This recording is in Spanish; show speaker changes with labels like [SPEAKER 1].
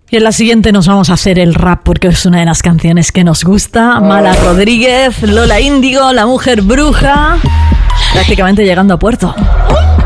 [SPEAKER 1] Y en la siguiente nos vamos a hacer el rap porque es una de las canciones que nos gusta. Mala Rodríguez, Lola Índigo, La Mujer Bruja, prácticamente llegando a puerto.